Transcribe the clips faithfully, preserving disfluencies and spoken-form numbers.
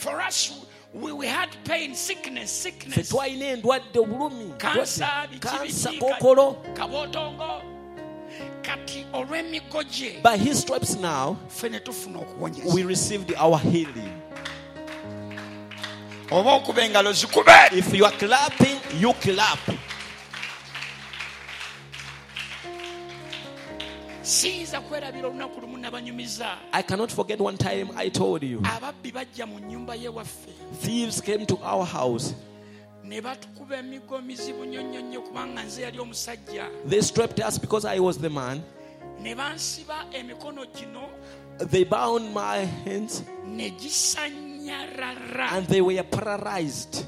For us, we, we had pain, sickness, sickness. Cancer, cancer, kabotongo. By his stripes now, we received our healing. If you are clapping, you clap. I cannot forget one time I told you. Thieves came to our house. They stripped us because I was the man. They bound my hands and they were paralyzed.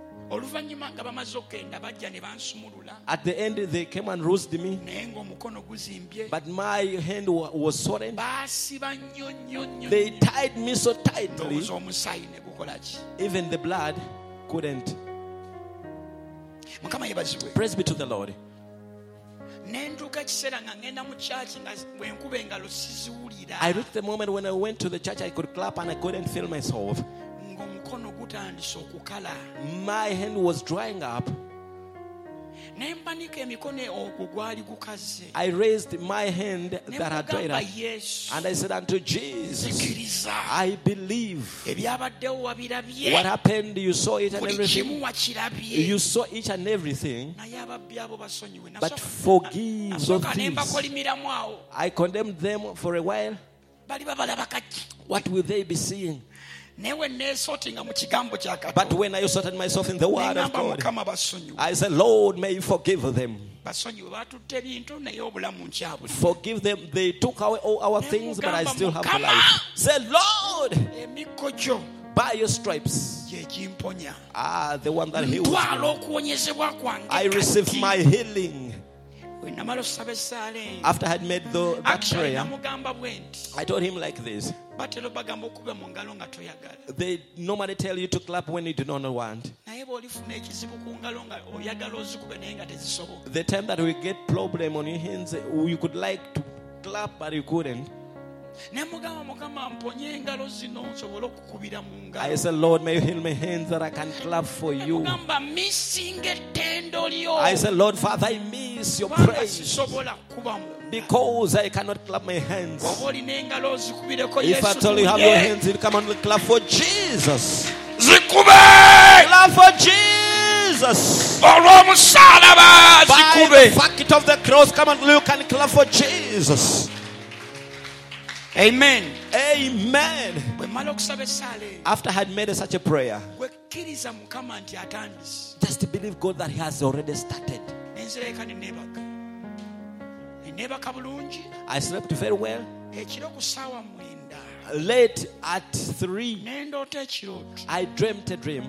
At the end they came and roused me, but my hand was swollen. They tied me so tightly, even the blood couldn't. Praise be to the Lord. I reached the moment when I went to the church, I could clap and I couldn't feel myself. My hand was drying up. I raised my hand that had dried up and I said unto Jesus, I believe. What happened, you saw it and everything. You saw each and everything. But forgive those thieves. I condemned them for a while. What will they be seeing? But when I sorted myself in the word of God, I said, Lord, may you forgive them. Forgive them. They took away all our things, but I still have the life. Say, Lord, by your stripes, ah, the one that heals me, I received my healing. After I had made the, that prayer, I told him like this. They normally tell you to clap when you do not want. The time that we get problem on your hands, you could like to clap but you couldn't. I said, Lord, may you heal my hands that I can clap for you. I said, Lord, Father, I miss your praise because I cannot clap my hands. If at all you have your hands, you come and clap for Jesus. Clap for Jesus. By the fact of the cross, come and look and clap for Jesus. Amen. Amen. After I had made such a prayer, just to believe God that He has already started. I slept very well. Late at three, I dreamt a dream.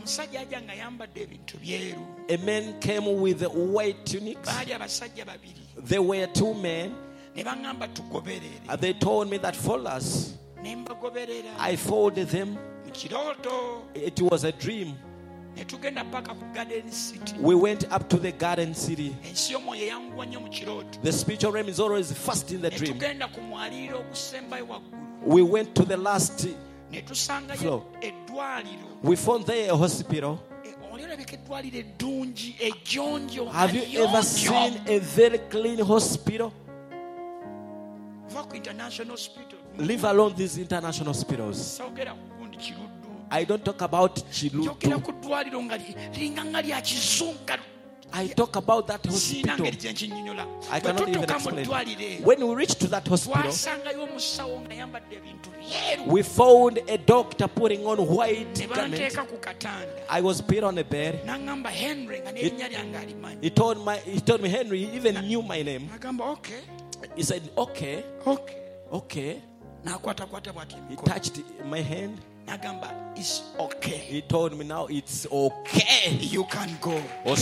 A man came with a white tunic. There were two men. And they told me that follow us. I followed them. It was a dream. We went up to the garden city. The spiritual realm is always first in the dream. We went to the last floor. We found there a hospital. Have you ever seen a very clean hospital? Leave alone these international hospitals. I don't talk about Chilutu. I talk about that hospital. I cannot even explain. When we reached to that hospital, we found a doctor putting on white garment. I was put on a bed. He, he told my, he told me, Henry, he even knew my name. He said, okay, okay, okay. He touched my hand. It's okay. He told me now it's okay. You can go. By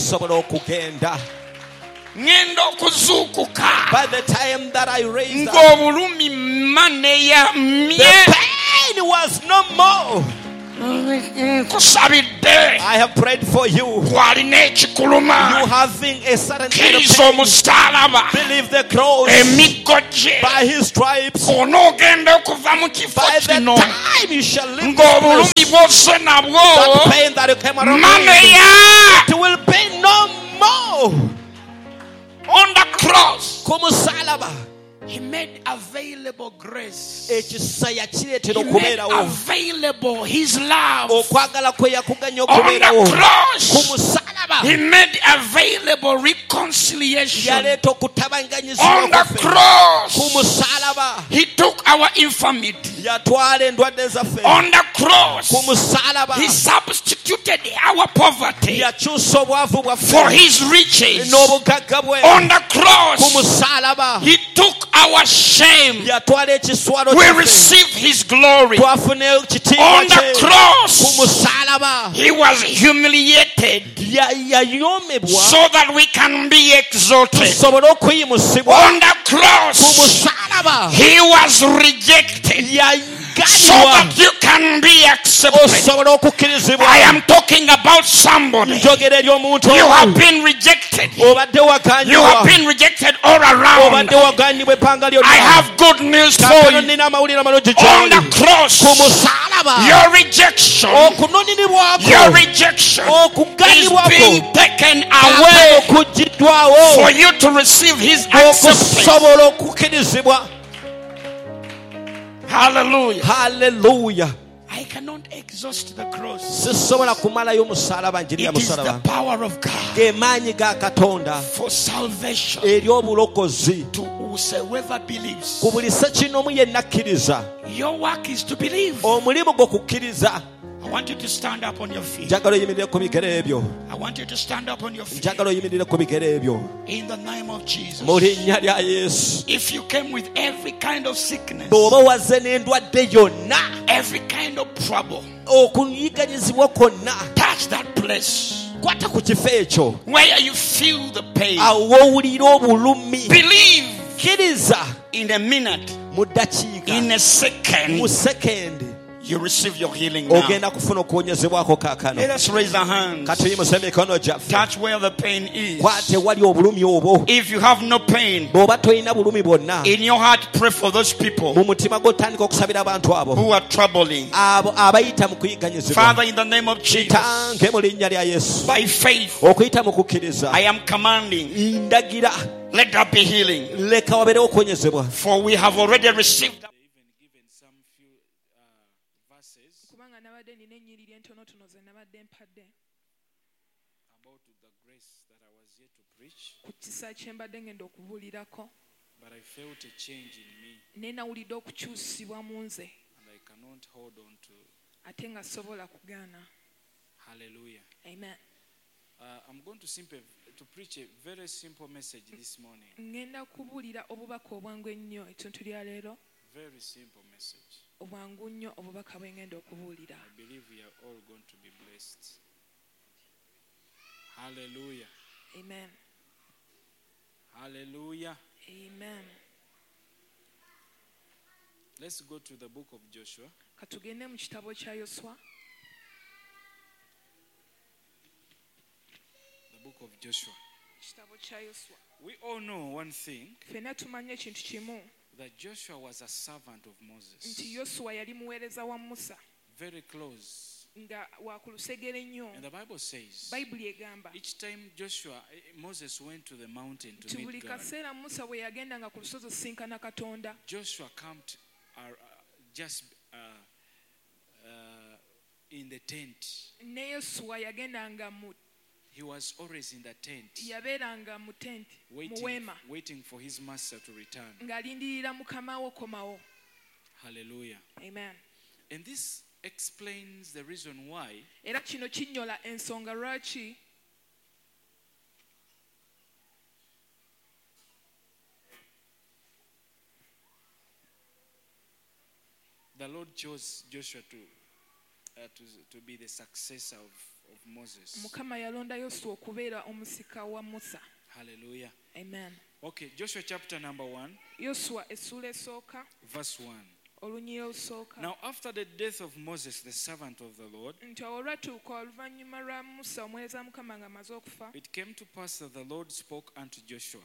the time that I raised up, the pain was no more. I have prayed for you. You having a certain kind of pain. Believe the cross. By his stripes. By the time you shall leave this place, that pain that you came around with, it will be no more. On the cross, he made available grace. He made available his love. On the cross, he made available reconciliation. On the cross, he took our infirmity. On the cross, he substituted our poverty for his riches. On the cross, he took our shame. We receive his glory. On the cross, he was humiliated so that we can be exalted. On the cross, he was rejected so that you can be accepted. I am talking about somebody. You have been rejected. You have been rejected all around. I have good news for you. On the cross, your rejection, your rejection is being taken away for you to receive his acceptance. Hallelujah. Hallelujah. I cannot exhaust the cross. It is the power of God for salvation to whosoever believes. Your work is to believe. I want you to stand up on your feet. I want you to stand up on your feet. In the name of Jesus. If you came with every kind of sickness, every kind of trouble, touch that place where you feel the pain. Believe in a minute, in a second. You receive your healing now. Let us raise our hands. Touch where the pain is. If you have no pain in your heart, pray for those people who are troubling. Father, in the name of Jesus, by faith, I am commanding, let there be healing. For we have already received. About the grace that I was yet to preach, but I felt a change in me, and I cannot hold on to. Hallelujah. Amen. Uh, I'm going to simply to preach a very simple message this morning. Very simple message. I believe we are all going to be blessed. Hallelujah. Amen. Hallelujah. Amen. Let's go to the book of Joshua. The book of Joshua. We all know one thing, that Joshua was a servant of Moses. Very close. And the Bible says, each time Joshua, Moses went to the mountain to meet God, Joshua camped uh, just uh, uh, in the tent. He was always in the tent, waiting, waiting for his master to return. Hallelujah. Amen. And this explains the reason why the Lord chose Joshua to uh, to, to be the successor of, of Moses. Hallelujah. Amen. Okay, Joshua chapter number one, verse one. Now after the death of Moses, the servant of the Lord, it came to pass that the Lord spoke unto Joshua,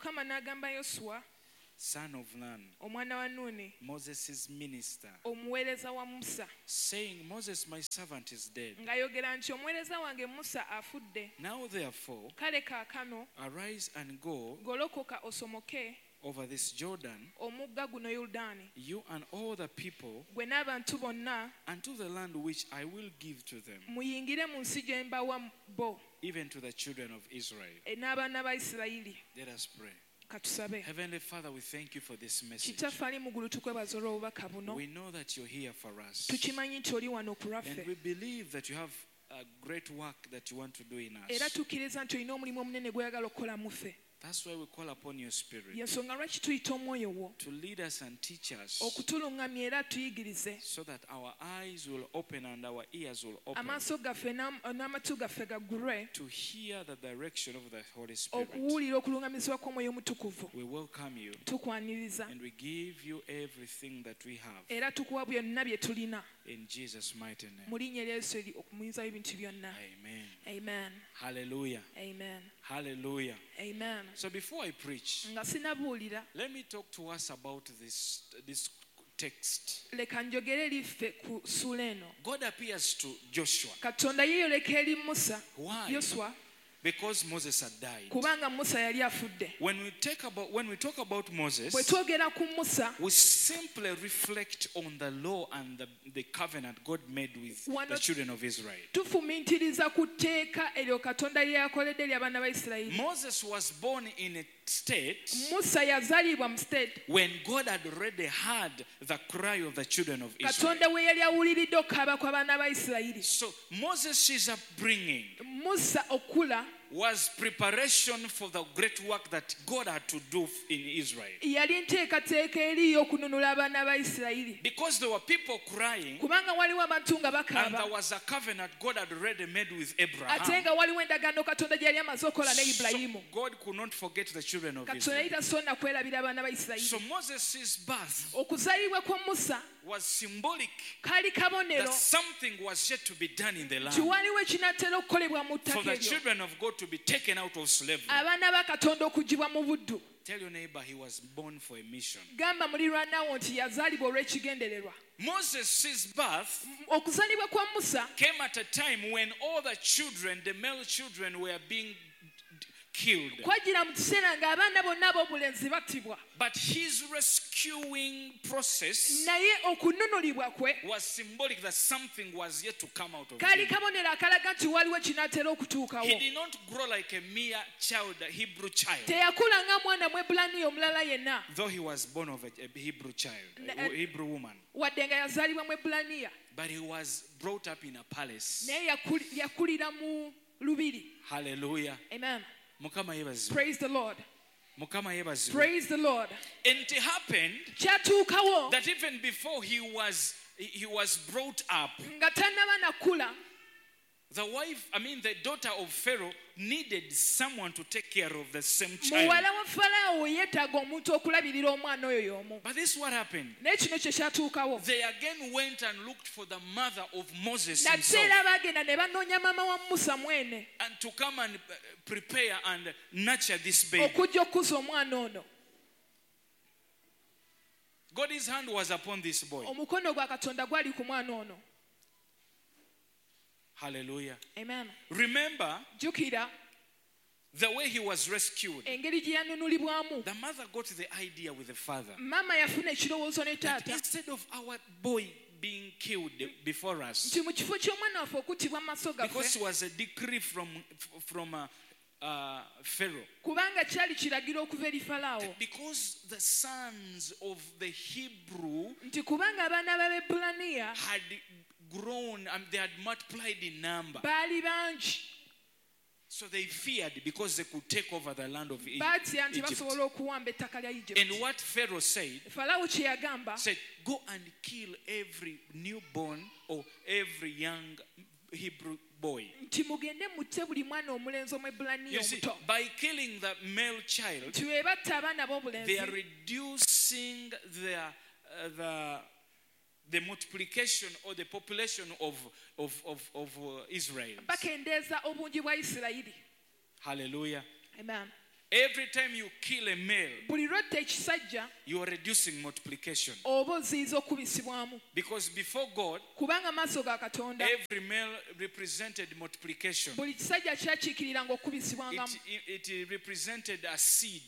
son of Nun, Moses' minister, saying, Moses my servant is dead. Now therefore arise and go over this Jordan, you and all the people, unto the land which I will give to them, even to the children of Israel. Let us pray. Heavenly Father, we thank you for this message. We know that you're here for us. And we believe that you have a great work that you want to do in us. That's why we call upon your Spirit to lead us and teach us, so that our eyes will open and our ears will open to hear the direction of the Holy Spirit. We welcome you and we give you everything that we have. In Jesus' mighty name. Amen. Amen. Hallelujah. Amen. Hallelujah. Amen. So before I preach, let me talk to us about this, this text. God appears to Joshua. Why? Because Moses had died. When we take about when we talk about Moses, we simply reflect on the law and the, the covenant God made with the children of Israel. Moses was born in a state when God had already heard the cry of the children of Israel. So Moses' upbringing was preparation for the great work that God had to do in Israel. Because there were people crying, and there was a covenant God had already made with Abraham. So God could not forget the children of Israel. So Moses' birth was symbolic that something was yet to be done in the land for the children of God to be taken out of slavery. Tell your neighbor he was born for a mission. Moses' birth came at a time when all the children, the male children, were being killed. But his rescuing process was symbolic that something was yet to come out of him. He did not grow like a mere child, a Hebrew child. Though he was born of a Hebrew child, a Hebrew woman. But he was brought up in a palace. Hallelujah. Amen. Praise the Lord. Praise the Lord. And it happened that even before he was he was brought up, the wife, I mean the daughter of Pharaoh, needed someone to take care of the same child. But this is what happened. They again went and looked for the mother of Moses himself, and to come and prepare and nurture this baby. God's hand was upon this boy. Hallelujah. Amen. Remember the way he was rescued. The mother got the idea with the father that instead of our boy being killed before us, because it was a decree from from uh, uh, Pharaoh, because the sons of the Hebrew had grown and they had multiplied in number, so they feared because they could take over the land of Egypt. And what Pharaoh said, said, go and kill every newborn or every young Hebrew boy. You see, by killing the male child, they are reducing their, uh, the the multiplication or the population of, of, of, of uh, Israel. Hallelujah. Amen. Every time you kill a male, you are reducing multiplication. Because before God, every male represented multiplication. It, it, it represented a seed.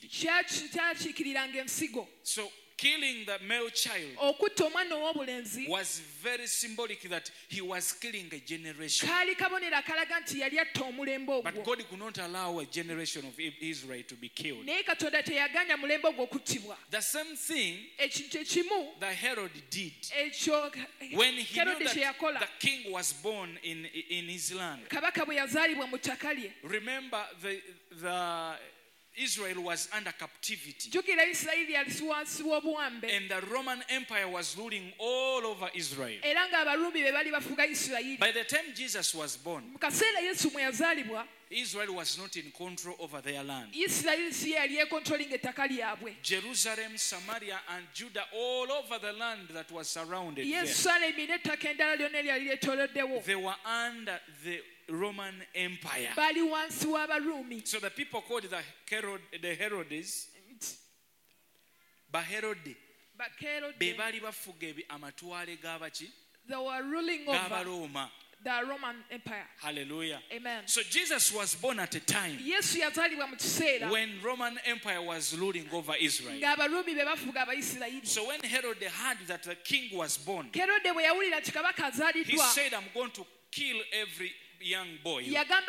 So killing the male child was very symbolic that he was killing a generation. But God could not allow a generation of Israel to be killed. The same thing that Herod did when he knew that the king was born in, in his land. Remember, the, the Israel was under captivity. And the Roman Empire was ruling all over Israel. By the time Jesus was born, Israel was not in control over their land. Jerusalem, Samaria, and Judah, all over the land that was surrounded there, they were under the Roman Empire. So the people called the Herod, the Herodes, Baherode, be bali bafuga amatwale g'abaki, they were ruling over the Roman Empire. Hallelujah. Amen. So Jesus was born at a time when Roman Empire was ruling over Israel. So when Herod heard that the king was born, he said, I'm going to kill every young boy.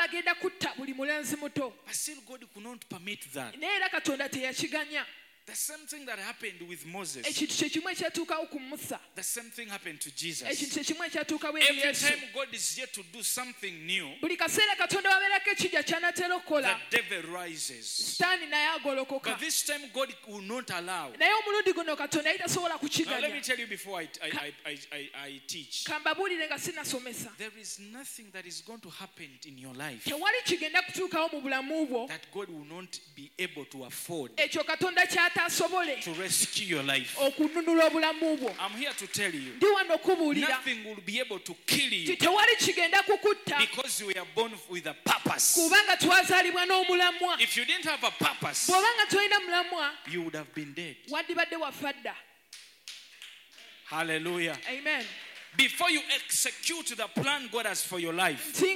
But still God could not permit that. The same thing that happened with Moses, the same thing happened to Jesus. Every time God is yet to do something new, the devil rises. But this time God will not allow. Now let me tell you before I, I, I, I, I teach, there is nothing that is going to happen in your life that God will not be able to afford to rescue your life. I'm here to tell you, nothing will be able to kill you because you were born with a purpose. If you didn't have a purpose, you would have been dead. Hallelujah. Amen. Before you execute the plan God has for your life, you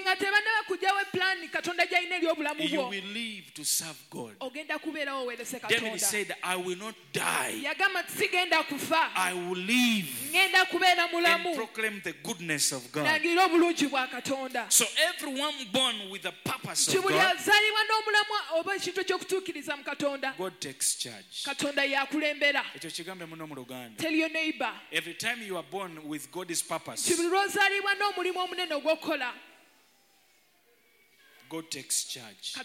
will live to serve God. David said, I will not die. I will live and proclaim the goodness of God. So everyone born with the purpose of God, God takes charge. Tell your neighbor, every time you are born with God's purpose, God takes charge.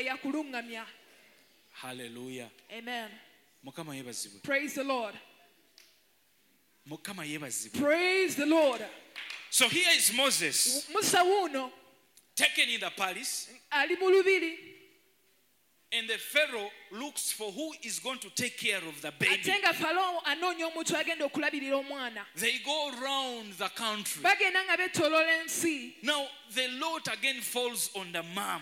Hallelujah. Amen. Praise the Lord. Praise the Lord. So here is Moses taken in the palace, and the Pharaoh looks for who is going to take care of the baby. They go around the country. Now the lot again falls on the mom.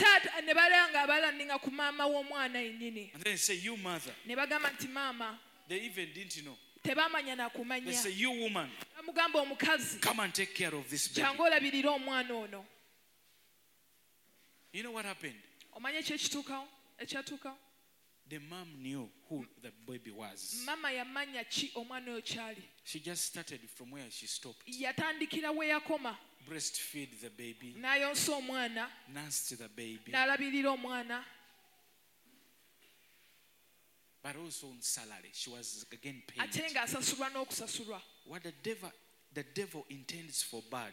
And then they say, you mother. They even didn't know. They say, you woman, come and take care of this baby. You know what happened? The mom knew who the baby was. She just started from where she stopped. Breastfeed the baby. Nursed the baby. But also on salary. She was again paid. What the devil The devil intends for bad,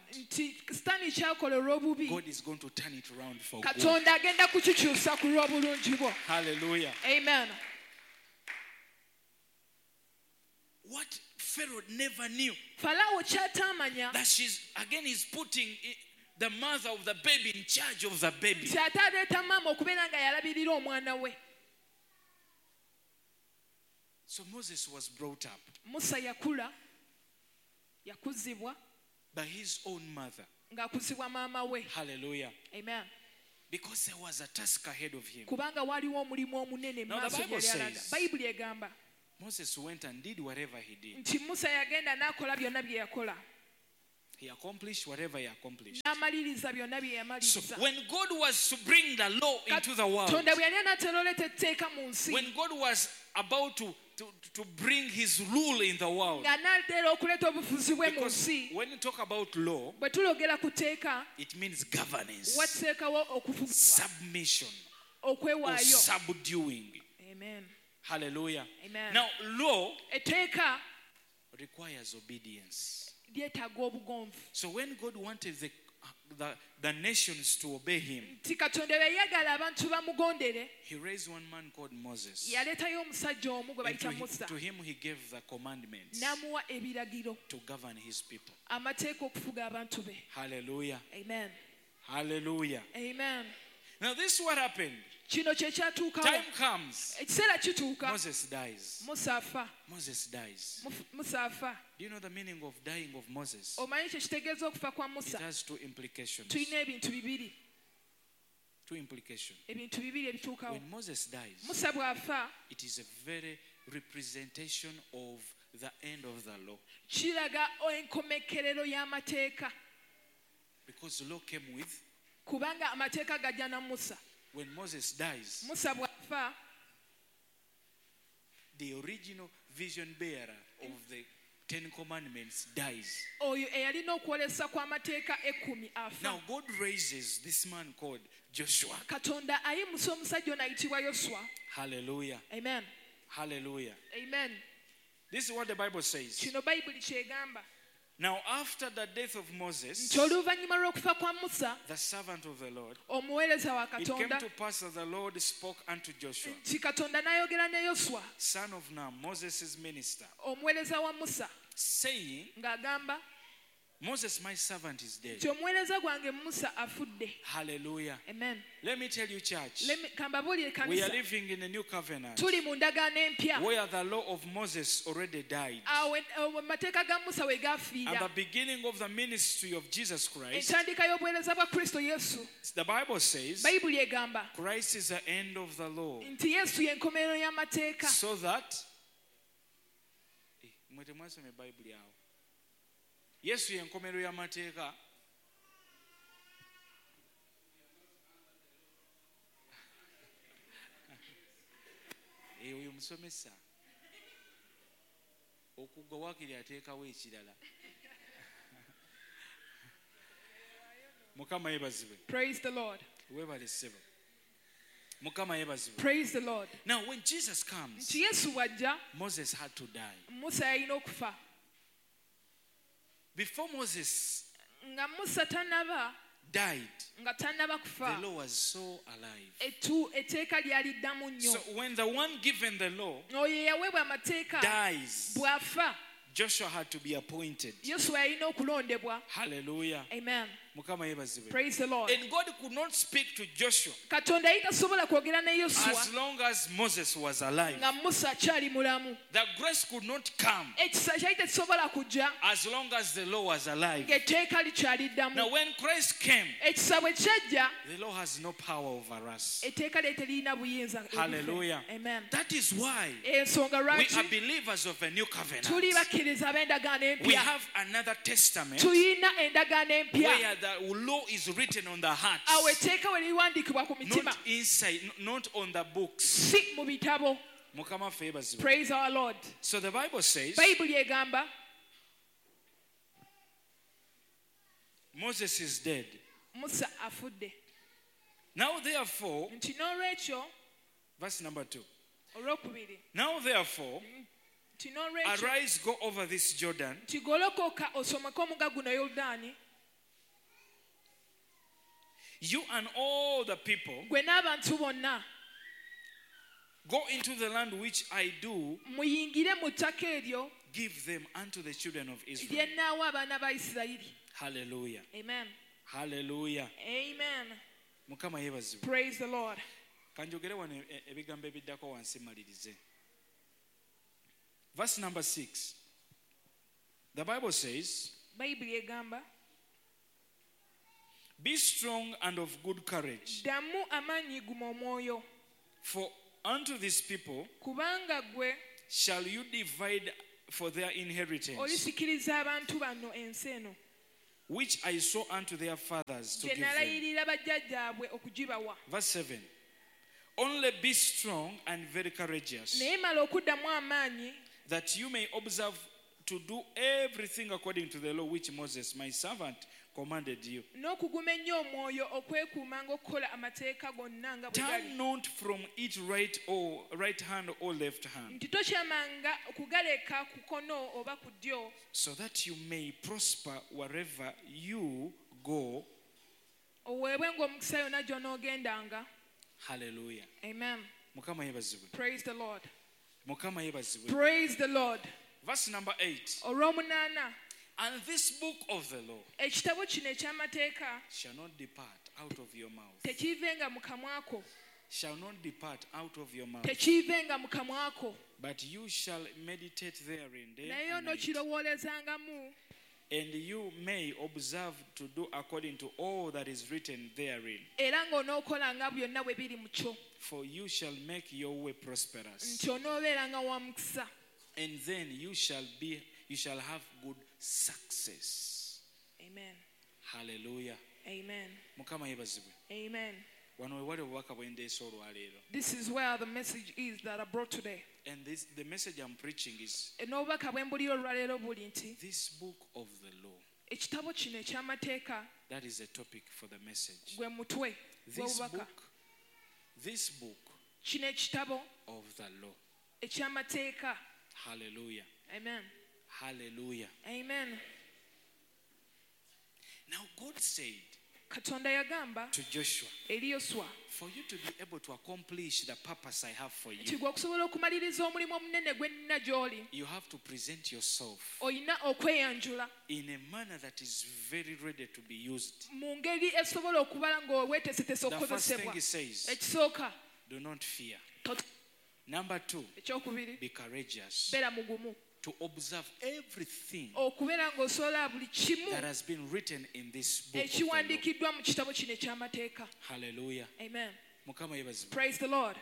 God is going to turn it around for good. Hallelujah. Amen. What Pharaoh never knew, that she's again is putting the mother of the baby in charge of the baby. So Moses was brought up. yakuzibwa by his own mother. ng'akuzibwa maama we. Hallelujah. Amen. Because there was a task ahead of him. Kubanga waliwo omulimu omunene Now the maaso Bible gyali alaga. says- Bayibuli egamba Moses went and did whatever he did. nti Musa yagenda n'akola byonna bye yakola. He accomplished whatever he accomplished. N'amaliriza byonna bye So yamaliriza. when God was to bring the law into the world, Katonda bwe yali anaatera oleeta etteeka mu nsi. when God was about to, to, to bring his rule in the world, ng'anaatera okuleeta obufuzi bwe mu because nsi. when you talk about law, Bwe tulogera ku tteeka it means governance, wateekawo okufugibwa, submission, or okwewaayo. subduing. Amen. Hallelujah. Amen. Now, law Etteeka requires obedience. lyetaaga obugonvu. So when God wanted the, the, the nations to obey him, Nti Katonda bwe yayagala abantu bamugondere, he raised one man called Moses. yaleetayo omusajja omu gwe And to, bayita him, Musa. to him he gave the commandments N'amuwa ebiragiro, to govern his people. amateeka okufuga abantu be. Hallelujah. Amen. Hallelujah. Amen. Now this is what happened. Kino kye kyatuukawo. Time comes. Ekiseera kituuka. Moses dies. Musa afa. Moses dies. Muf- Musa afa. Do you know the meaning of dying of Moses? Omanyi kye kitegeeza okufa kwa It Musa? has two implications. Tulina ebintu bibiri. Two implications. Ebintu bibiri ebituukawo. When Moses dies, Musa bw'afa, it is a very representation of the end of the law. kiraga enkomekerero y'amateeka. Because the law came with, Kubanga amateeka gajja na Musa. when Moses dies, Musa bw'afa, the original vision bearer of the Ten Commandments dies. oyo eyalina okwolesa kw'amateeka ekkumi afa. Now God raises this man called Joshua. Katonda ayimusa omusajja ono ayitibwa Yoswa. Hallelujah. Amen. Hallelujah. Amen. This is what the Bible says. Kino Bayibuli kyegamba. Now after the death of Moses, Nti oluvannyuma lw'okufa kwa Musa, the servant of the Lord, omuweereza wa it came Katonda, to pass that the Lord spoke unto Joshua, nti Katonda n'ayogera ne Yoswa, son of Nun, Moses' minister, omuweereza wa Musa, saying, ng'agamba Moses, my servant, is dead. nti omuweereza gwange Musa afudde. Hallelujah. Amen. Let me tell you, church, Let me- Kambabuulire we are kanisa, living in a new covenant tuli mu ndagaano empya. where the law of Moses already died. Awo awo amateeka ga Musa we And gaafiira. the beginning of the ministry of Jesus Christ, Entandika y'obuweereza bwa Kristo Yesu. the Bible says, Bayibuli egamba Christ is the end of the law. nti Yesu y'enkomerero y'amateeka. So that, Eh, mwe temwasoma ebayibuli awo. Yesu y'enkomerero y'amateeka. Eh, oyo musomesa okugwa waakiri ateekawo ekirala. Mukama yebazibwe. Praise the Lord. Weebale ssebo. Mukama yebazibwe. Praise the Lord. Now when Jesus comes, Nti Yesu bw'ajja, Moses had to die. Musa yalina okufa. Before Moses Nga Musa tannaba died, nga tannaba the kufa, law was so alive. etu etteeka lyali ddamu So nnyo. when the one given the law Oyo eyaweebwa amateeka dies, bw'afa, Joshua had to be appointed. Yoswa yalina okulondebwa. Hallelujah. Amen. Mukama yebazibwe. Praise the Lord. And God could not speak to Joshua Katonda yali tasobola kwogera ne as Yoswa long as Moses was alive. nga Musa akyali mulamu. The grace could not come Ekisa kyali tekisobola kujja as long as the law was alive. ng'etteeka likyali ddamu. Now when Christ came, Ekisa bwe kyajja, the law has no power over us. etteeka lye teririna buyinza. Hallelujah. Amen. That is why Ensonga we are lwaki believers of a new covenant. tuli bakkiriza ab'endagaano We empya. have another testament Tuyina endagaano empya. where the law is written on the heart, Awo etteeka we liwandiikibwa ku mitima, not inside, n- not on the books. si mu bitabo. Mukama ffe yebazibwe. Praise our Lord. So the Bible says Bayibuli egamba Moses is dead. Musa afudde. Now therefore, Nti n'olwekyo, verse number two. olwokubiri, Now therefore, nti n'olwekyo, arise, go over this Jordan, nti golokoka osomeke omugga guno Yoludaani, you and all the people, gwe n'abantu bonna, go into the land which I do muyingire mu ttaka eryo give them unto the children of Israel. lye nnaawa abaana ba Isirayiri. Hallelujah. Amen. Hallelujah. Amen. Mukama yebazibwe. Praise the Lord. Kanjogere wano e- e- ebigambo ebiddako wansi malirize. Verse number six. The Bible says, Bible egamba, be strong and of good courage. Damu amanyi guma omwoyo. For unto these people kubanga gwe shall you divide for their inheritance, olisikiriza abantu bano ensi eno, which I saw unto their fathers to give them. Nalayirira bajjajjaabwe okugibawa. Verse seven. Only be strong and very courageous, naye mala okuddamu amaanyi, that you may observe to do everything according to the law which Moses my servant commanded you. n'okuguma ennyo omwoyo okwekuumanga okukola amateeka gonna nga bwe gali. Turn not from it right or right hand or left hand, nti tokyamanga okugaleka ku kkono oba ku ddyo, so that you may prosper wherever you go. oweebwenga omukisa yonna gy'onoogendanga. Hallelujah. Amen. Mukama yebazibwe. Praise the Lord. Mukama yebazibwe. Praise the Lord. Verse number eight. olw'omunaana, And this book of the law ekitabo kino eky'amateeka shall not depart out of your mouth. tekiivenga mu kamwako, Shall not depart out of your mouth. tekiivenga mu kamwako, But you shall meditate therein day naye and night, onookirowoolezangamu, and you may observe to do according to all that is written therein. era ng'onookolanga byonna bwe biri mu kyo, For you shall make your way prosperous, nti onoobeeranga wa mukisa, and then you shall be you shall have good success. Amen. Hallelujah. Amen. Mukama yebazibwe. Amen. Wano we wali obubaka bwendeesa olwaleero. This is where the message is that I brought today. And this the message I'm preaching is n'obubaka bwe mbulira olwaleero buli nti this book of the law. ekitabo kino eky'amateeka That is the topic for the message. gwe mutwe This gw'obubaka. book, this book Kino ekitabo of the law. eky'amateeka. Hallelujah. Amen. Hallelujah. Amen. Now God said Katonda yagamba to Joshua, eri Yoswa for you to be able to accomplish the purpose I have for nti you, gwe okusobola okumaliriza omulimu omunene gwe nnina gy'oli, you have to present yourself olina okweyanjula in a manner that is very ready to be used. mu ngeri esobola okuba ng'oweeteesetese The first thing okukozesebwa. he says, Ekisooka, do not fear. tot- Number two, ekyokubiri, be courageous beera mugumu, to observe everything okubeera ng'osobola buli kimu that has been written in this book of the law. ekiwandiikiddwa mu kitabo kino eky'amateeka. Hallelujah. Amen. Mukama yebazibwe. Praise the Lord.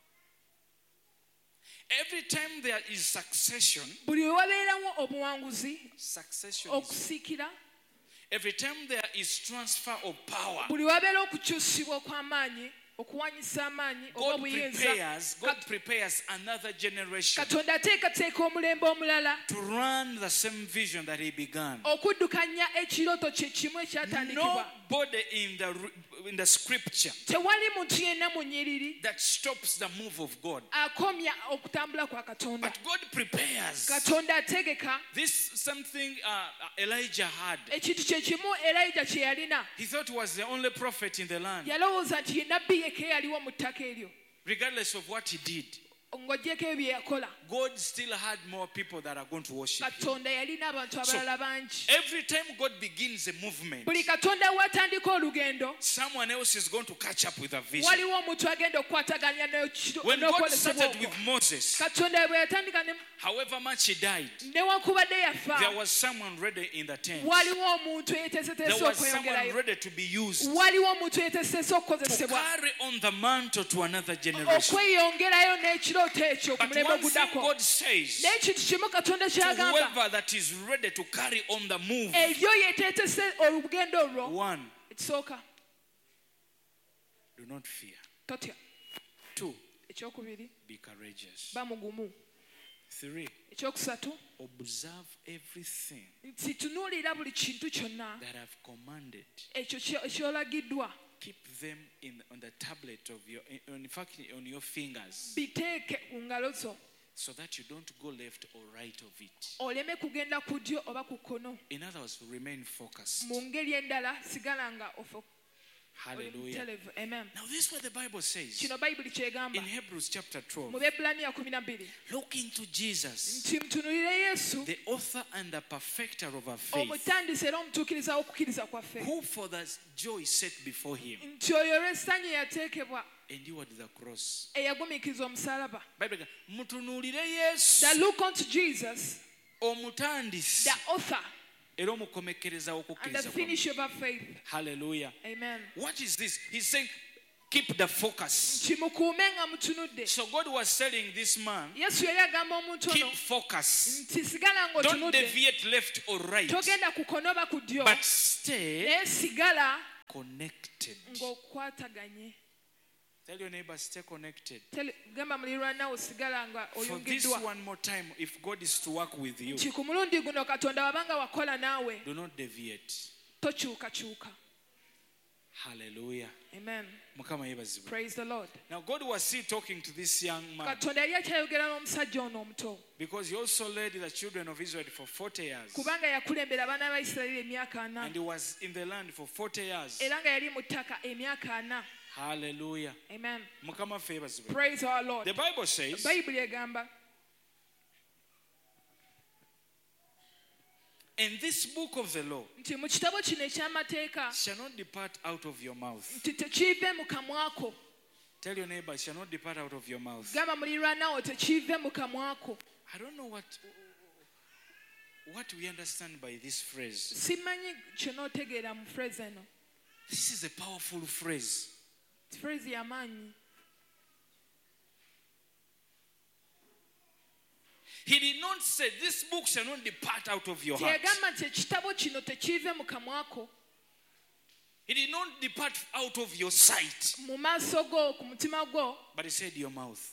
Every time there is succession, Buli we wabeerawo obuwanguzi, succession is, okusiikira, every time there is transfer of power, buli wabeera okukyusibwa okw'amaanyi, okuwanyisa amaanyi oba God obuyinza, prepares, God prepares another generation Katonda ateekateeka omulembe omulala to run the same vision that he began. okuddukanya ekirooto kye kimu ekyatandikibwa. Nobody in the in the scripture Tewali muntu yenna mu nnyiriri that stops the move of God. akomya okutambula kwa Katonda. But God prepares. Katonda ategeka This something uh, Elijah had. ekintu kye kimu Elijah kye yalina. He thought he was the only prophet in the land, Yalowooza nti ye nabbi yekka yaliwo mu ttaka eryo, regardless of what he did. ng'oggyeko ebyo bye yakola. God still had more people that are going to worship him. Katonda yalina abantu abalala bangi. Every time God begins a movement, Buli Katonda w'atandika olugendo, someone else is going to catch up with a vision. waliwo omuntu agenda okukwataganya n'ekiro- When God n'okwolesebwa started okwo. with Moses, Katonda bwe yatandika ne- however much he died, newankubadde yafa, there was someone ready in the tent. waliwo omuntu There yeeteeseteese was someone okweyongerayo. ready to be used Waliwo omuntu yeeteeseteese to okukozesebwa carry on the mantle to another generation. okweyongerayo n'ekirooto ekyo ku But mulembe one thing oguddako. God says Naye ekintu kimu Katonda to ky'agamba, whoever that is ready to carry on the move, eyo yeeteetese olugendo olwo. one, Ekisooka, do not fear. totya. Two, Ekyokubiri, be courageous. ba mugumu. Three, Ekyokusatu, observe everything nti tunuulira buli kintu kyonna that I've commanded. ekyo kye- ky'olagiddwa, Keep them in on the tablet of your, in fact, on your fingers, biteeke ku ngalo zo, so that you don't go left or right of it. oleme kugenda ku ddyo oba ku kkono. In other words, remain focused. Mu ngeri endala sigala nga ofa- oli Hallelujah. mutelevu. Amen. Now, this is what the Bible says Kino Bayibuli kyegamba in Hebrews chapter twelve. mu Bebulaniya kumi na bbiri Looking to Jesus, nti mutunulire Yesu, the author and the perfecter of our faith, omutandisi era omutuukiriza w'okukkiriza kwaffe, who for the joy set before him nti oyo olw'essanyu yateekebwa endured the cross. eyagumiikiriza omusaalaba. Bible, mutunuulire Yesu, That look unto Jesus, omutandisi the author era omukomekereza and the finisher of our faith. Hallelujah. Amen. What is this? He's saying keep the focus. So God was telling this man, keep focus. Don't deviate left or right, but stay connected. Tell your neighbor, stay connected. For this one more time, if God is to work with you, do not deviate. Hallelujah. Amen. Praise the Lord. Now God was still talking to this young man, because he also led the children of Israel for forty years, and he was in the land for forty years. Hallelujah. Amen. Praise our Lord. The Bible says, and this book of the law shall not depart out of your mouth. Tell your neighbor, shall not depart out of your mouth. I don't know what what we understand by this phrase. This is a powerful phrase. He did not say this book shall not depart out of your heart. He did not depart out of your sight, but he said your mouth.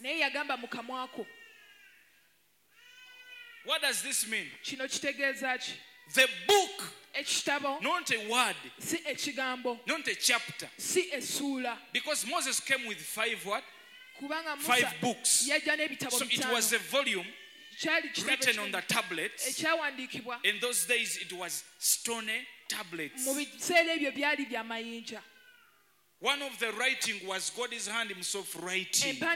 What does this mean? The book, not a word, not a chapter. Because Moses came with five what? Five books. So it was a volume written on the tablets. In those days it was stony tablets. One of the writing was God's hand himself writing. Now,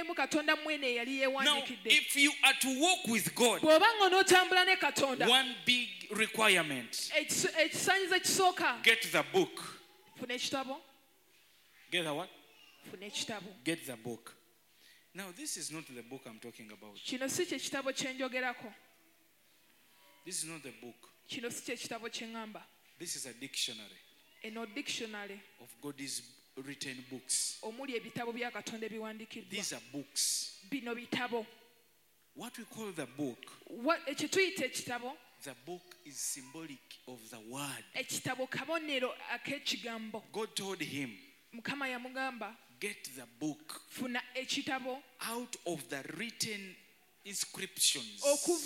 if you are to walk with God, one big requirement: get the book. Get the what? Get the book. Now, this is not the book I'm talking about. This is not the book. This is a dictionary. Eno dictionary of God's written books. These are books. What we call the book, the book is symbolic of the word. God told him, get the book out of the written inscriptions,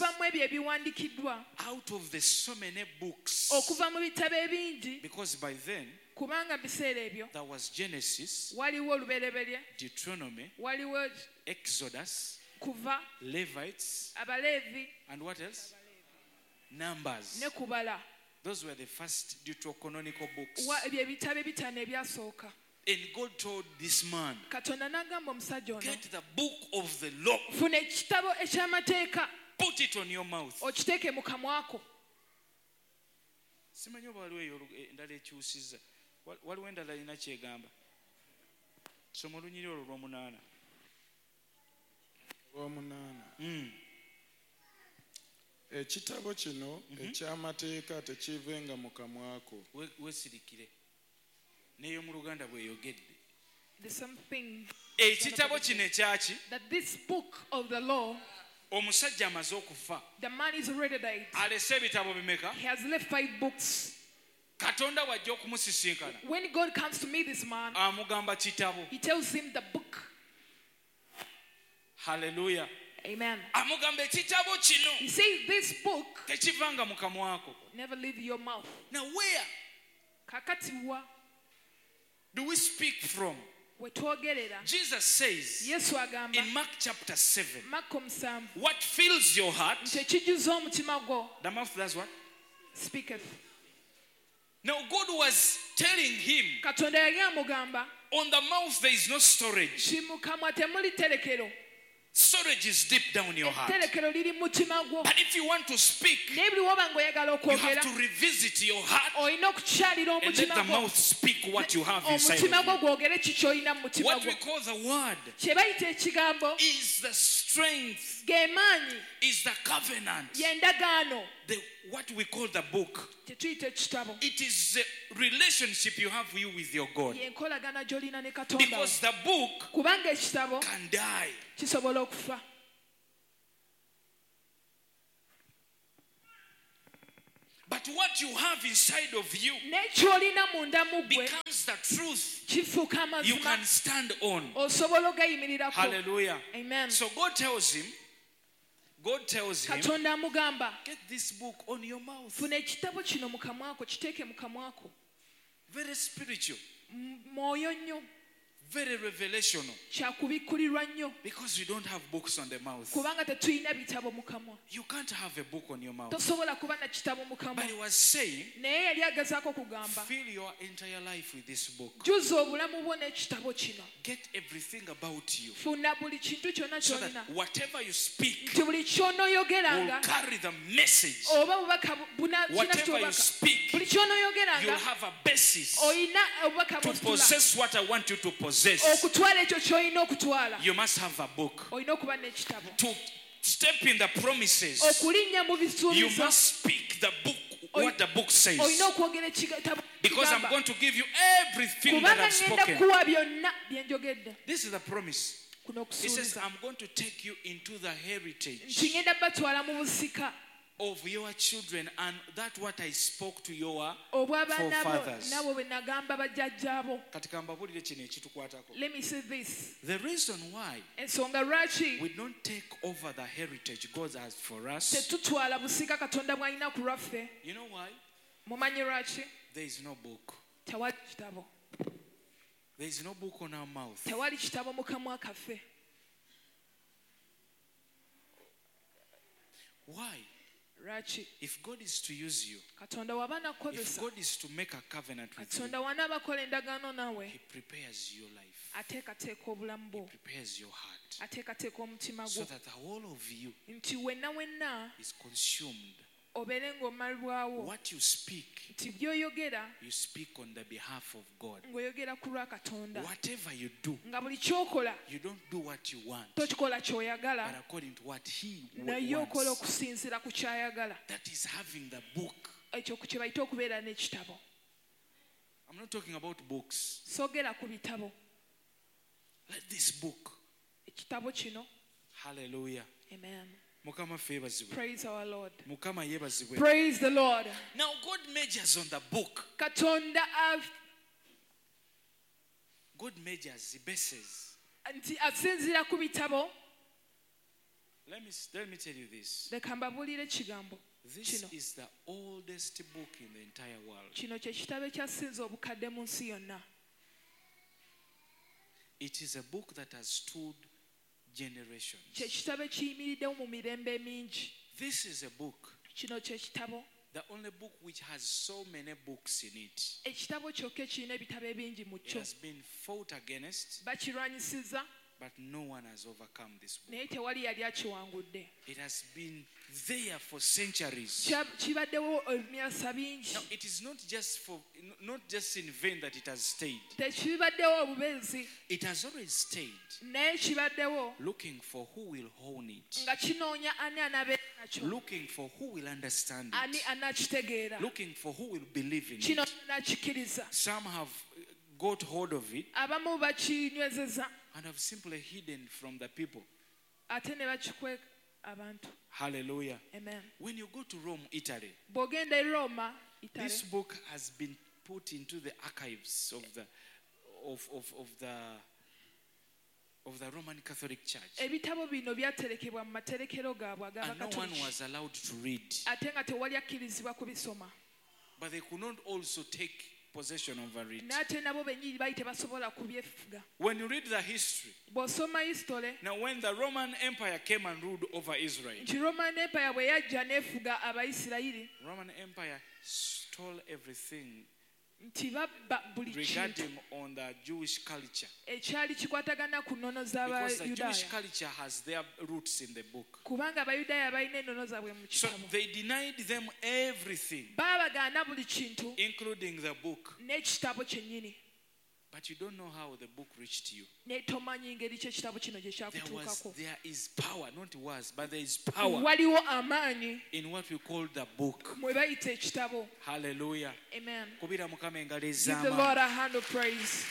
out of the so many books, because by then there was Genesis, Deuteronomy, Exodus, Levites, and what else? Numbers. Those were the first deuterocanonical books. And God told this man, get the book of the law, put it on your mouth. Simanyi oba waliwo eyo endala ekyusiza. Waliwo endala alina kyegamba. Soma olunyiri olwo lw'omunaana. Lw'omunaana. Ekitabo kino eky'amateeka tekivenga mu kamwako. Weesirikire. Neyo mu Luganda bw'eyogedde. The same thing. Ekitabo kino ekyaki? That this book of the law, omusajja amaze okufa. The man is already died. Alese ebitabo bimeka? He has left five books. Katonda wajja okumusisinkana. When God comes to meet this man, amugamba kitabo. He tells him the book. Hallelujah. Amen. Amugamba ekitabo kino. He says this book tekivanga mu kamwako. Never leave your mouth. Now where? Kakati wa? Do we speak from? Jesus says in Mark chapter seven, what fills your heart, the mouth does what? Speaketh. Now God was telling him, on the mouth there is no storage. Storage is deep down in your heart. But if you want to speak, you have to revisit your heart and let the mouth speak what you have inside of you. What we call the word is the strength is the covenant. The, what we call the book. It is the relationship you have you with your God. Because the book can die. But what you have inside of you becomes the truth you can stand on. Hallelujah. Amen. So God tells him, God tells him, get this book on your mouth. Very spiritual. Very revelational. Because you don't have books on the mouth. You can't have a book on your mouth. But he was saying, fill your entire life with this book. Get everything about you. So that whatever you speak will carry the message. Whatever you speak, you'll have a basis to possess what I want you to possess. You must have a book. To step in the promises, you must speak the book, what the book says. Because I'm going to give you everything that I've spoken. This is the promise. He says, I'm going to take you into the heritage of your children, and that's what I spoke to your forefathers. Let me say this. The reason why we don't take over the heritage God has for us, you know why? There is no book. There is no book on our mouth. Why? If God is to use you, if God is to make a covenant with you, He prepares your life. He prepares your heart. So that the whole of you is consumed. What you speak, you speak on the behalf of God. Whatever you do, you don't do what you want, but according to what He wants. That is having the book. I'm not talking about books. Let this book. Hallelujah. Amen. Praise our Lord. Praise Praise the Lord. Now God measures on the book. God measures, He bases. Let me, let me tell you this. This is the oldest book in the entire world. It is a book that has stood generations. This is a book, the only book which has so many books in it. It has been fought against, but no one has overcome this book. It has been there for centuries. Now, it is not just for not just in vain that it has stayed. It has always stayed, looking for who will own it, looking for who will understand it, looking for who will believe in it. Some have got hold of it and have simply hidden from the people. Hallelujah. Amen. When you go to Rome, Italy, Roma, this book has been put into the archives of the of, of, of the of the Roman Catholic Church. And no one was allowed to read. But they could not also take possession over it. When you read the history, now when the Roman Empire came and ruled over Israel, Roman Empire stole everything regarding on the Jewish culture, because the Jewish culture has their roots in the book. So they denied them everything, including the book. but you don't know how the book reached you. Ne tomanyi engeri ki ekitabo kino gye There was, kyakutuukako. there is power, not was, but there is power Waliwo amaanyi in what we call the book. mwe bayita ekitabo. Hallelujah. Amen. Kubira Mukama engalo Give the ez'amaanyi. Lord a hand of praise.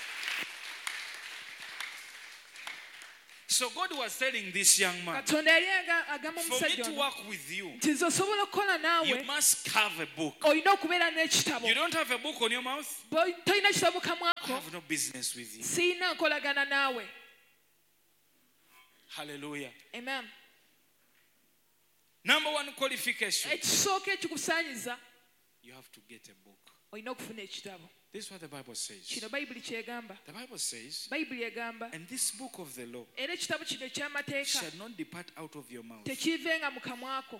So God was telling this young man, Katonda yali aga- agamba for me omusajja to ono work with you, nti nze osobola okukola you naawe must have a book. olina okubeera n'ekitabo. You don't have a book on your mouth, Bo- tolina kitabo mu I kamwako have no business with you. siina nkolagana naawe. Hallelujah. Amen. Number one qualification, Ekisooka ekikusaanyiza you have to get a book. olina okufuna ekitabo. This is what the Bible says. Kino Bayibuli kyegamba. The Bible says, Bayibuli egamba and this book of the law era ekitabo kino eky'amateeka shall not depart out of your mouth, tekiivenga mu kamwako,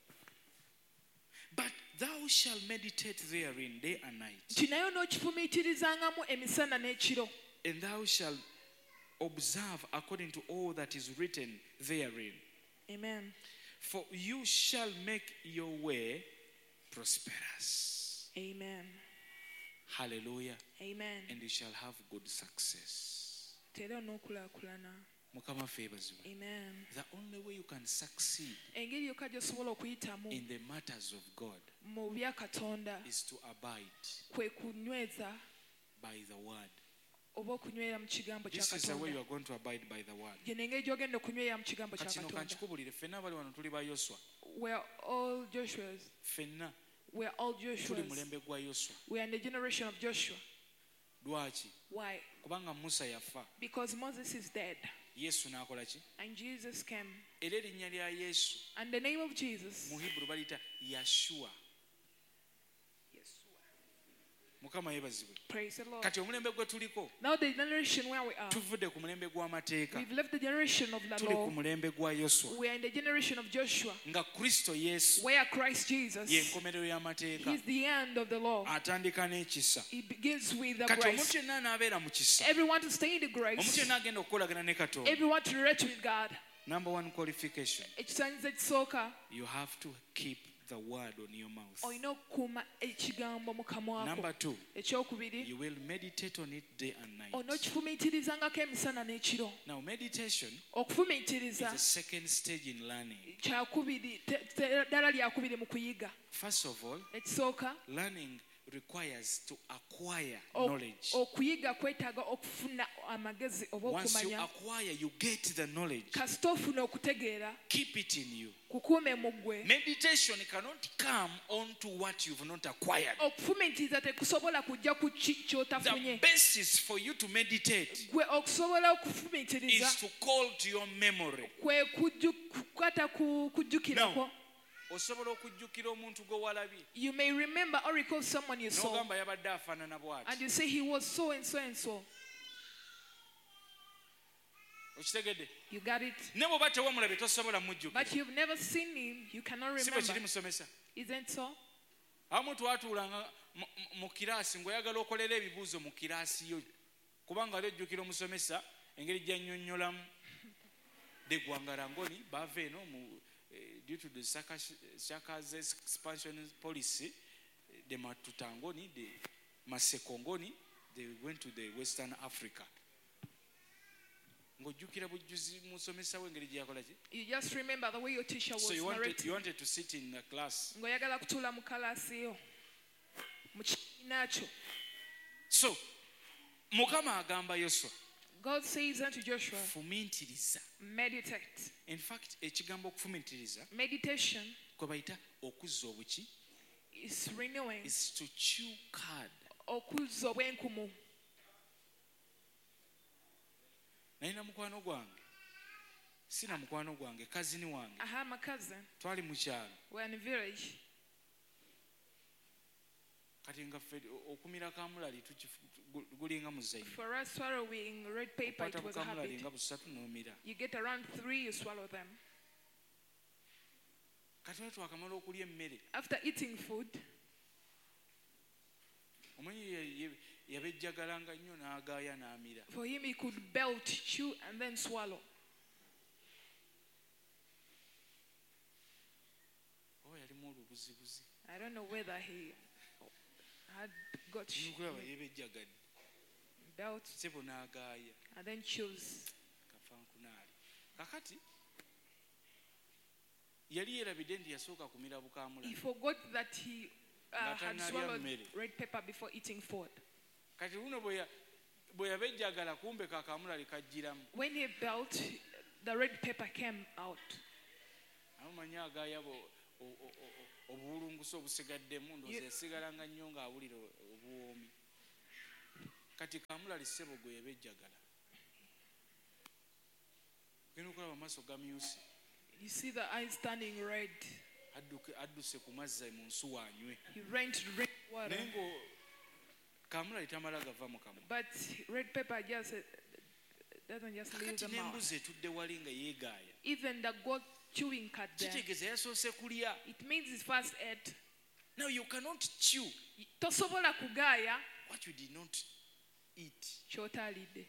but thou shalt meditate therein day and night, nti naye onookifumiitirizangamu emisana n'ekiro, and thou shalt observe according to all that is written therein. Amen. For you shall make your way prosperous. Amen. Hallelujah. Amen. And you shall have good success. Tera onookulaakulana. Mukama favours you. Amen. The only way you can succeed Engeri yokka gy'osobola okuyitamu in the matters of God mu bya Katonda is to abide kwe kunyweza by the word. oba okunywera mu kigambo kya This is the way you Katonda. are going to abide by the word. Gye n'engeri gy'ogenda okunywera mu kigambo kya Kati no Katonda. kankikubulire ffenna bali wano tuli ba Yoswa. We are all Joshuas. Ffenna We are all tuli Joshuas. mulembe gwa Yoswa. We are in the generation of Joshua. Lwaki? Why? Kubanga Musa yafa. Because Moses is dead Yesu n'akola ki? and Jesus came. Era erinnya lya Yesu And the name of Jesus, mu Hebrew baliyita Yashua. Mukama yeebazibwe. praise the Lord. Kati omulembe gwe tuliko Now the generation where we are, tuvudde ku mulembe gw'amateeka. we've left the generation of the Tuli ku law. mulembe gwa Yoswa. We are in the generation of Joshua, Nga Kristo Yesu where Christ Jesus ye nkomerero y'amateeka. He's the end of the law. Atandika n'ekisa. He begins with the Kati grace. omuntu yenna anaabeera mu kisa. Everyone to stay in the Omuntu grace. yenna agenda okukolagana ne Katonda. Everyone to relate with God. Number one qualification, Ekisaanyizo ekisooka you have to keep the word on your mouth. olina okukuuma ekigambo mu kamwa Number ko. two, Ekyokubiri, you will meditate on it day and night. onookifumiitirizangako emisana n'ekiro. Now, meditation is Okufumiitiriza the second stage in learning. kyakubiri te- te- ddala lyakubiri mu kuyiga. First of all, Ekisooka, learning requires to acquire o- knowledge. okuyiga kwetaaga okufuna amagezi oba Once you okumanya. acquire, you get the knowledge. Kasita ofuna okutegeera, Keep it in you. kukuume mu ggwe. Meditation cannot come onto what you've not acquired. Okufumiitiriza tekusobola kujja ku ki The ky'otafunye. basis for you to meditate Gwe okusobola okufumiitiriza is to call to your memory. kwe kujju- kukwata ku kujjukirako. Osobola okujjukira omuntu gwe walabye You may remember or recall someone you saw n'ogamba yabadde afaanana and bw'ati. you say he was so and so and so. Okitegedde? You got it? Ne bw'oba tewamulabye tosobola But mujjukira. you've never seen him, you cannot Si bwe kiri remember. musomesa. Isn't so? Abamu twatuulanga mu- mu- mu kiraasi ng'oyagala okolera ebibuuzo mu kiraasi yo kubanga ali ojjukira omusomesa engeri gy'annyonnyolamu de Gwangarangoni baava eno mu eh, due to the Shaka's expansion policy, the Matutangoni, the Masekongoni, they went to the Western Africa. Ng'ojjukira bujjuzi musomesa we engeri gye yakola ki? You just remember the way your teacher was So you wanted, narrating. you wanted to sit in the class. Ng'oyagala kutuula mu kalaasi yo mu kibiina kyo. So Mukama agamba Yoswa, God says unto Joshua, fumiitiriza. meditate. In fact, ekigambo okufumiitiriza Meditation kwe bayita okuzza obuki is renewing, is to chew cud. okuzza obwenkumu. Nalina mukwano gwange, sina mukwano gwange, kazini wange, I have my cousin. twali mu kyalo. We're in a village. Kati nga ffe okumira kamulali gulinga muzayini. For us swallowing red paper, it Okwata was a bukamulali habit. nga busatu n'omira. You get around three, you swallow them. Kati wali twakamala okulya emmere. After eating food, Omanyi yabejjagalanga nnyo n'agaaya n'amira. for him he could belt, chew, and then swallow. Oba yalimu olubuzibuzi. I don't know whether he had got sh- Nukulaba yebejjagadde. belt, sebo n'agaaya and then chose. kafankunaali kakati yali yerabidde nti yasooka kumira bukaamula. He forgot that he uh, had swallowed red pepper before eating food. kati luno bwe yabejjagala kumbe kakamulali kajjiramu. When he belt, the red pepper came out. amanyi agaaya obuwulungusa obusigaddemu ndoozi yasigalanga nnyo ng'awulira obuwoomi. kati kamulali ssebo gwe yabejjagala genda okulaba amaaso gamyuse. You see the eyes turning red. adduse ku mazzi mu nsuwa anywe. He ran to drink water. naye ngo kamulali tamala gava mu kamwa. But red pepper just uh, doesn't just leave the mouth. n'embuzi etudde wali nga yeegaaya. Even the goat chewing cut there. kitegeeza yasoose kulya. It means his first ate. Now you cannot chew Tosobola kugaaya what you did not eat. ky'otaalidde.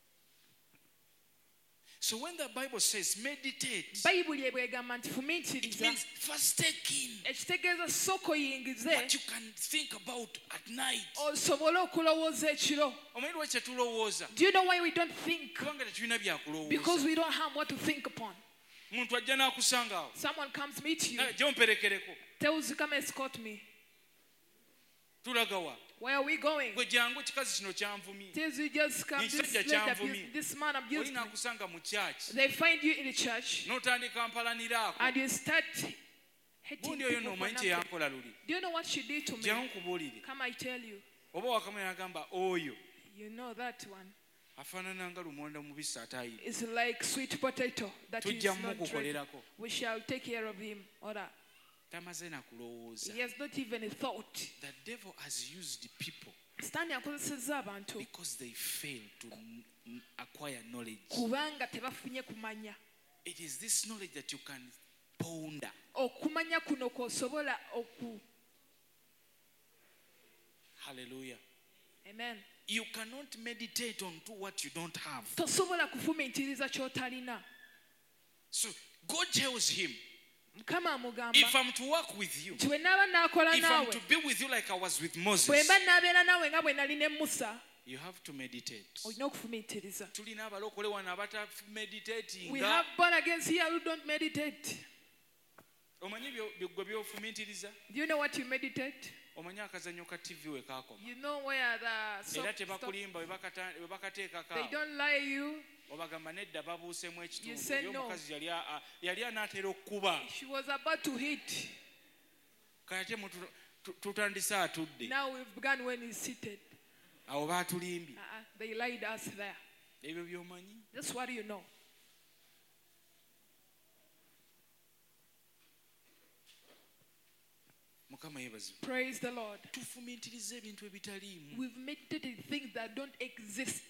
So when the Bible says meditate, Bayibuli ebwegamba nti it fumiitiriza, means first take in ekitegeeza sooka oyingize what you can think about at night. osobole okulowooza ekiro. omanyi lwaki tetulowooza? Do you know why we don't think? kubanga tetulina byakulowooza. Because we don't have what to think upon. muntu ajja n'akusanga awo. Someone comes meet you, gye omperekereko. tells you come escort me. tulaga wa? Where are we going? gwe jangu kikazi kino kyanvumye. Tells you just come. This, Ekisajja lady kyanvumye. abused- this man abused oli me. n'akusanga mu church. They find you in the church n'otandika mpalaniraako. and you start hating gundi oyo people for n'omanyi kye nothing. yankola luli. Do you know what she did to me? jangu nkubuulire. Come, I tell you. oba wakamanya n'agamba oyo You know that one. afaanana nga lumonda mubisi atayiri. It's like sweet potato that is tujja not ready. mukukolerako. We shall take care of him. Or that. tamaze nakulowooza. He has not even a thought. The devil has used people Sitaani akozesezza abantu because they fail to n- n- acquire knowledge. kubanga tebafunye kumanya. It is this knowledge that you can ponder. Okumanya kuno kw'osobola oku. Hallelujah. Amen. You cannot meditate on to what you don't have. Tosobola kufumiitiriza ky'otalina. So God tells him, Mukama amugamba if I'm to work with you, nti bwe naaba naakola if I'm naawe, to be with you like I was with bwe Moses, mba naabeera naawe nga bwe nali ne Musa, you have to meditate. olina okufumiitiriza. Tulina abalokole wano abata We meditating. have born against here who don't meditate. Omanyi byo gwe byofumiitiriza? Do you know what you meditate? Omanyi akazanyo ka T V we kaakoma. You know where the so- Era stop. tebakulimba we bakata- we bakateekako They awo. don't lie you. Obagamba nedda babuusemu You ekitundu said oli no. omukazi yali a- a- yali anaatera okukuba She was about to hit. kate mutu- tu- tutandise atudde Now we've begun when he's seated. awo baatulimbye. Uh-uh. They lied us there. Ebyo by'omanyi. That's what you know. Mukama yeebazibwe. Praise the Lord. Tufumiitiriza ebintu ebitaliimu. We've meditated things that don't exist.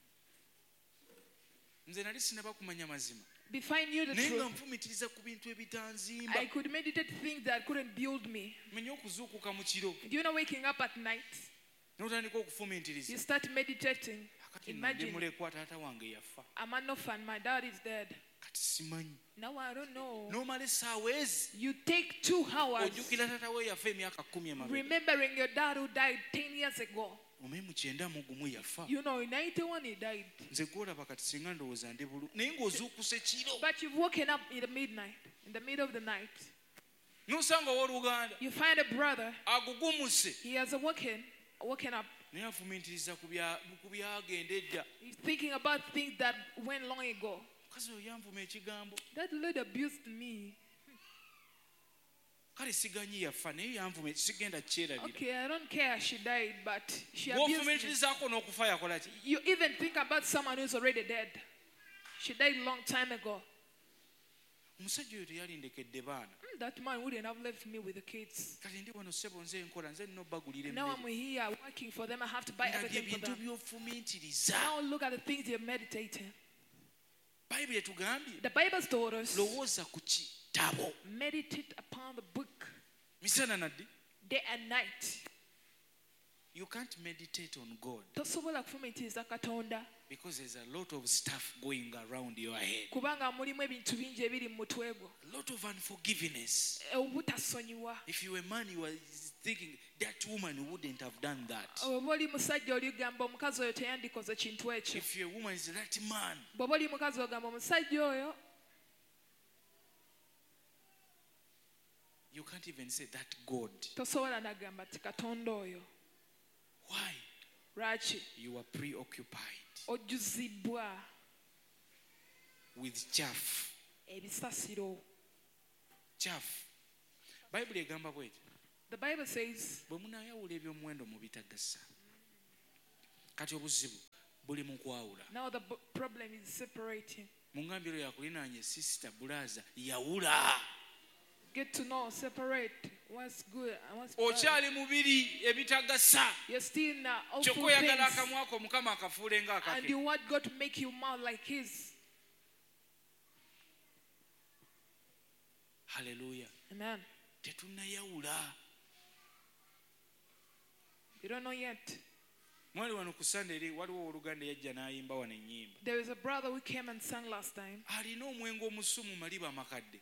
Nze nali sinaba kumanya mazima If I knew the naye nga truth, nfumiitiriza ku bintu ebitanzimba. I could meditate things that couldn't build me. menya okuzuukuka mu kiro Do you know waking up at night? n'otandika okufumiitiriza. You start meditating. Kati nno ndi Imagine, mulekwa taata wange yafa I'm an orphan, my dad is dead. kati simanyi. Now I don't know. n'omala essaawa ezi You take two hours ojjukira taata we yafa emyaka kumi emabega. remembering your dad who died ten years ago. omaye mu kyenda mu gumu yafa. You know, in ninety-one he died. nze gwolaba kati singa ndowooza ndi bulu naye ng'ozuukuse kiro But you've woken up in the midnight, in the middle of the night. n'osanga owooluganda You find a brother, agugumuse he has awoken, woken up. naye afumiitiriza ku bya- ku byagenda edda. He's thinking about things that went long ago. mukazi oyo yanvuma ekigambo That lady abused me. kale siganyi yafa naye yanvuma sigenda kyerabira. Okay, I don't care she died, but she abused me. bw'ofumiitirizaako n'okufa yakola ki? You even think about someone who's already dead. She died a long time ago. omusajja oyo teyalindekedde baana. Mm, That man wouldn't have left me with the kids. kale ndi wano ssebo nze nkola nze nina obbagulira Now I'm emmere. here working for them. I have to buy nabyo everything for ebintu them. by'ofumiitiriza. Now look at the things you're meditating. bayibuli etugambye The Bible's told us, lowooza ku kitabo meditate upon the book misana naddi day and night. You can't meditate on God. Tosobola kufumitiriza Katonda. Because there's a lot of stuff going around your head. Kubanga mulimu ebintu bingi ebiri mu mutwe gwo. A lot of unforgiveness. Obutasonyiwa. If you were a man, you were thinking that woman wouldn't have done that. Bw'oba oli musajja oligamba omukazi oyo teyandikoze kintu ekyo. If you're a woman, is that man. Bw'oba oli mukazi ogamba omusajja oyo. You can't even say that God. Tosobola nagamba ati Katonda oyo. Why? Lwaki? You are preoccupied ojjuzibwa with chaff. Ebisasiro. Chaff. Bible egamba bweti. The Bible says, bwe munayawula eby'omuwendo mu bitagasa. Kati obuzibu buli mu kwawula. Now the problem is separating. Mungambye lyo yakulinaanye sister Bulaza yawula. Get to know, separate what's good and what's bad. Okyali mubiri ebitagasa. You're still in all things. Chokoyagala akamwako Mukama akafuule nga akake. And you want God to make you mouth like his. Hallelujah. Amen. Tetunayawula. You don't know yet. Mwali wano ku Sunday waliwo oluganda yajja n'ayimba wano ennyimba. There is a brother who came and sang last time. Alina omwengo omusumu maliba amakadde.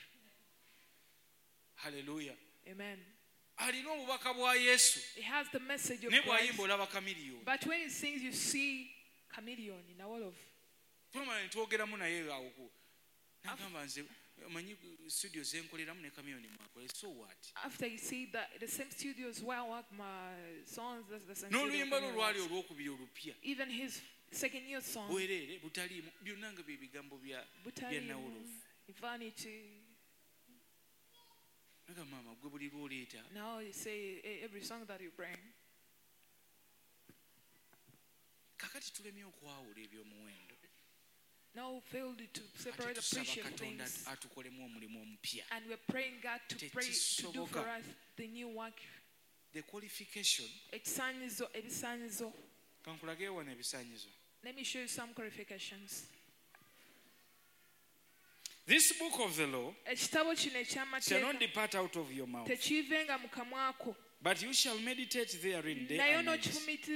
Hallelujah. Amen. Alina obubaka bwa Yesu. He has the message of ne Christ. bw'ayimba olaba chameleon. But when he sings, you see chameleon in a wall of. Twamala twogeramu naye awo ku. Nagamba nze manyi studios zenkoleramu ne chameleon mwakole. So what? After you see that the same studios where I work my songs, that's the same. N'oluyimba lwali olwokubiri olupya. Even his second year song. Bwereere butaliimu byonna nga bye bigambo bya bya nawolovu. Vanity. Now you say every song that you bring. Now we failed to separate the precious things. And we're praying God to pray to do for us the new work. The qualification. Let me show you some qualifications. This book of the law shall not depart out of your mouth, but you shall meditate therein day and night,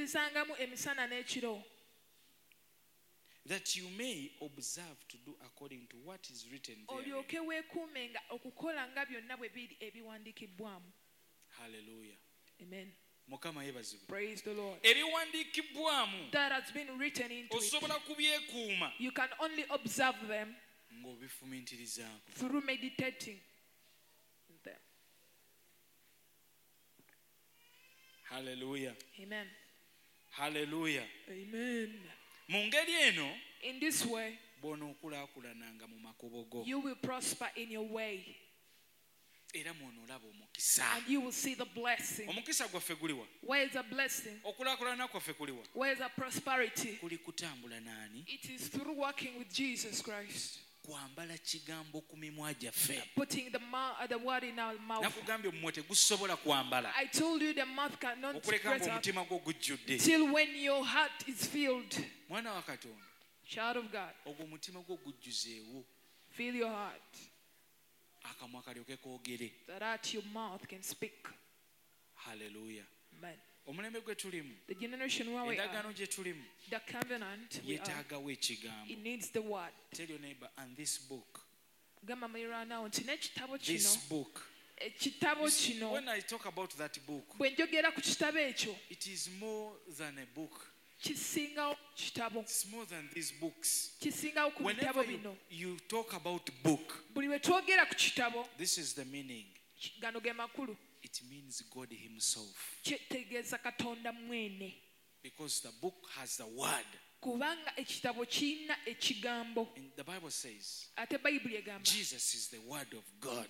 that you may observe to do according to what is written therein. Hallelujah. Amen. Praise the Lord. That has been written into it. You can only observe them through meditating them. Hallelujah. Amen. Hallelujah. Amen. In this way, you will prosper in your way. And you will see the blessing. Where is the blessing? Where is the prosperity? It is through working with Jesus Christ. Putting the, mouth, the word in our mouth. I told you the mouth cannot spread out till when your heart is filled. Child of God, fill your heart that out your mouth can speak. Hallelujah. Amen. The generation where we are, the covenant we are, it needs the word. Tell your neighbor, and this book, this book, when I talk about that book, it is more than a book. It's more than these books. Whenever you, you talk about book, this is the meaning. It means God himself. Because the book has the word. And the Bible says Jesus is the word of God.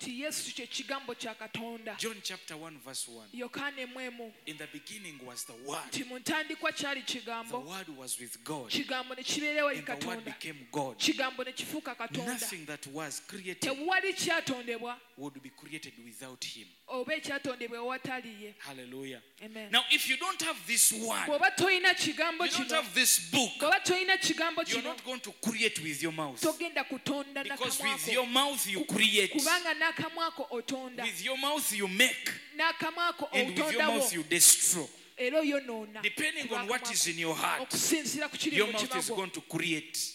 John chapter one verse one. In the beginning was the word. The word was with God. And the word became God. Nothing that was created would be created without him. Hallelujah. Amen. Now if you don't have this word, you don't have this book, you're not going to create with your mouth. Because with your mouth you create. With your mouth you make. And with your mouth you destroy. Depending on what is in your heart, your mouth is going to create.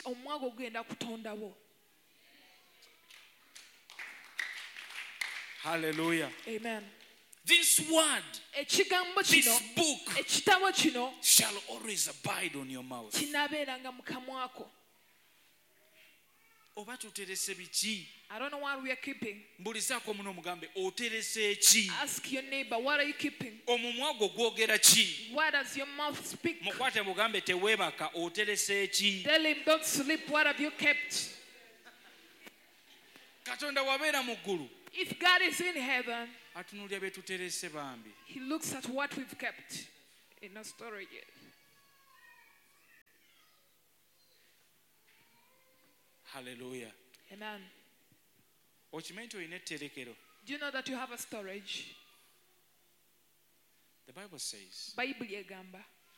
Hallelujah. Amen. This word, this book, shall always abide on your mouth. I don't know what we are keeping. Ask your neighbor, what are you keeping? What does your mouth speak? Tell him, don't sleep. What have you kept? If God is in heaven, He looks at what we've kept in our storage. Hallelujah. Amen. Do you know that you have a storage? The Bible says,